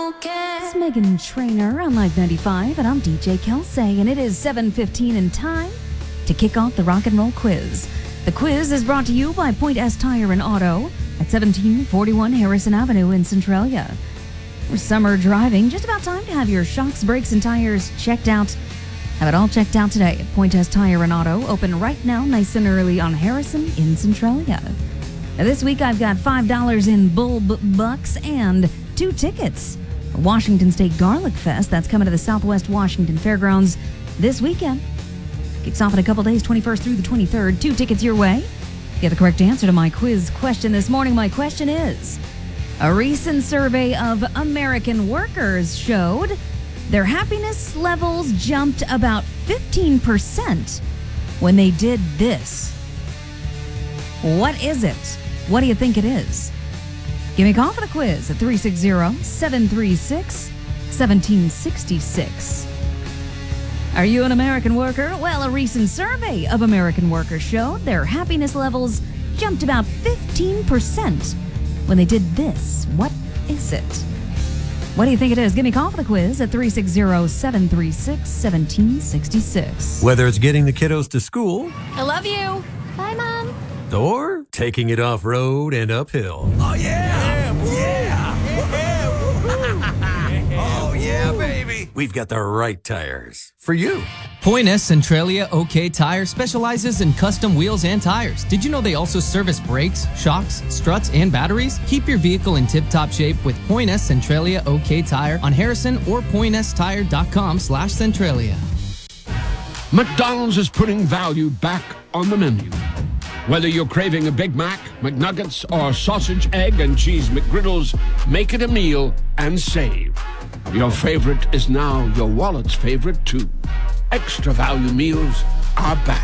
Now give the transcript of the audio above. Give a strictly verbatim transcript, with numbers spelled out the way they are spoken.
care. It's Megan Trainor on Live ninety-five, and I'm D J Kelsey, and it is seven fifteen in time to kick off the rock and roll quiz. The quiz is brought to you by Point S Tire and Auto at seventeen forty-one Harrison Avenue in Centralia. For summer driving, just about time to have your shocks, brakes, and tires checked out. Have it all checked out today at Point S Tire and Auto, open right now, nice and early on Harrison in Centralia. Now this week I've got five dollars in Bulb Bucks and two tickets for Washington State Garlic Fest. That's coming to the Southwest Washington Fairgrounds this weekend. Kicks off in a couple days, twenty-first through the twenty-third. Two tickets your way. Get the correct answer to my quiz question this morning. My question is, a recent survey of American workers showed their happiness levels jumped about fifteen percent when they did this. What is it? What do you think it is? Give me a call for the quiz at three six zero, seven three six, one seven six six. Are you an American worker? Well, a recent survey of American workers showed their happiness levels jumped about fifteen percent when they did this. What is it? What do you think it is? Give me a call for the quiz at three six zero, seven three six, one seven six six. Whether it's getting the kiddos to school I love you. Bye, Mom. or taking it off-road and uphill. Oh, yeah! Yeah! Yeah! Oh, yeah, baby! We've got the right tires for you. Point S Centralia OK Tire specializes in custom wheels and tires. Did you know they also service brakes, shocks, struts, and batteries? Keep your vehicle in tip-top shape with Point S Centralia OK Tire on Harrison or point s tire dot com slash Centralia. McDonald's is putting value back on the menu. Whether you're craving a Big Mac, McNuggets, or sausage, egg, and cheese McGriddles, make it a meal and save. Your favorite is now your wallet's favorite, too. Extra value meals are back.